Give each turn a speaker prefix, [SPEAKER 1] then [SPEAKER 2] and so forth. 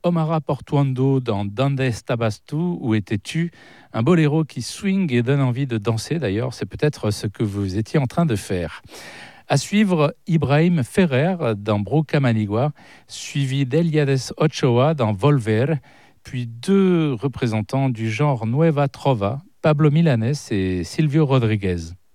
[SPEAKER 1] Omara Portuondo dans Donde estabas tu, où étais-tu? Un boléro qui swing et donne envie de danser d'ailleurs, c'est peut-être ce que vous étiez en train de faire. À suivre, Ibrahim Ferrer dans Broca Manigua, suivi d'Eliades Ochoa dans Volver, puis deux représentants du genre Nueva Trova, Pablo Milanés et Silvio Rodriguez.